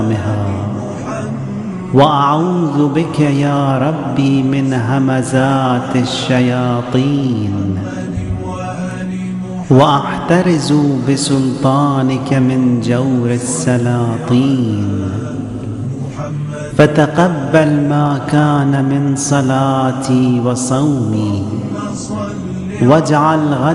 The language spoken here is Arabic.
وأعوذ بك يا ربي من همزات الشياطين، وأحترز بسلطانك من جور السلاطين. فتقبل ما كان من صلاتي وصومي، واجعل